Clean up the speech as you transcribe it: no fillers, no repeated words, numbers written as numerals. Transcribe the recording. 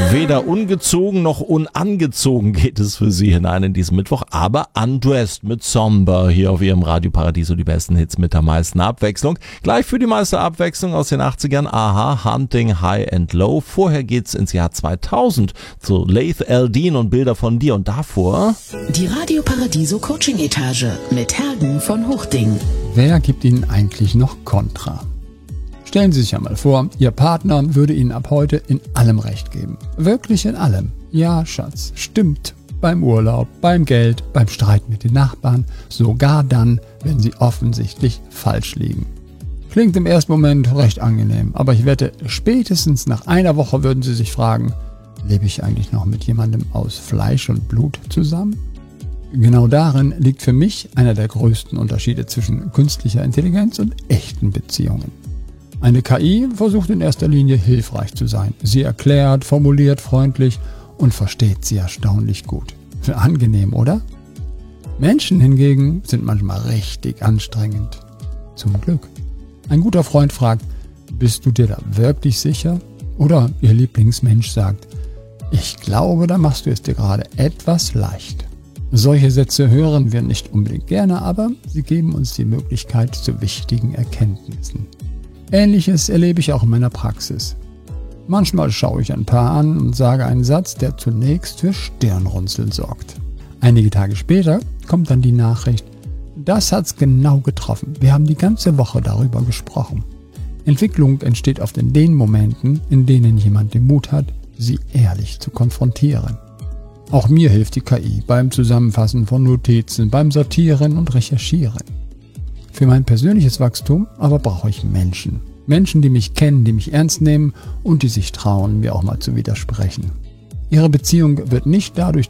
Weder ungezogen noch unangezogen geht es für Sie hinein in diesen Mittwoch, aber undressed mit Somber hier auf Ihrem Radio Paradiso, die besten Hits mit der meisten Abwechslung. Gleich für die meiste Abwechslung aus den 80ern, Aha, Hunting High and Low. Vorher geht's ins Jahr 2000 zu Laith Al-Deen und Bilder von dir und davor die Radio Paradiso Coaching Etage mit Hergen von Hochding. Wer gibt Ihnen eigentlich noch Kontra? Stellen Sie sich einmal vor, Ihr Partner würde Ihnen ab heute in allem Recht geben. Wirklich in allem. Ja, Schatz, stimmt. Beim Urlaub, beim Geld, beim Streit mit den Nachbarn, sogar dann, wenn Sie offensichtlich falsch liegen. Klingt im ersten Moment recht angenehm, aber ich wette, spätestens nach einer Woche würden Sie sich fragen, lebe ich eigentlich noch mit jemandem aus Fleisch und Blut zusammen? Genau darin liegt für mich einer der größten Unterschiede zwischen künstlicher Intelligenz und echten Beziehungen. Eine KI versucht in erster Linie hilfreich zu sein. Sie erklärt, formuliert freundlich und versteht sie erstaunlich gut. Angenehm, oder? Menschen hingegen sind manchmal richtig anstrengend. Zum Glück. Ein guter Freund fragt, bist du dir da wirklich sicher? Oder Ihr Lieblingsmensch sagt, ich glaube, da machst du es dir gerade etwas leicht. Solche Sätze hören wir nicht unbedingt gerne, aber sie geben uns die Möglichkeit zu wichtigen Erkenntnissen. Ähnliches erlebe ich auch in meiner Praxis. Manchmal schaue ich ein Paar an und sage einen Satz, der zunächst für Stirnrunzeln sorgt. Einige Tage später kommt dann die Nachricht, das hat's genau getroffen. Wir haben die ganze Woche darüber gesprochen. Entwicklung entsteht oft in den Momenten, in denen jemand den Mut hat, sie ehrlich zu konfrontieren. Auch mir hilft die KI beim Zusammenfassen von Notizen, beim Sortieren und Recherchieren. Für mein persönliches Wachstum aber brauche ich Menschen. Menschen, die mich kennen, die mich ernst nehmen und die sich trauen, mir auch mal zu widersprechen. Ihre Beziehung wird nicht dadurch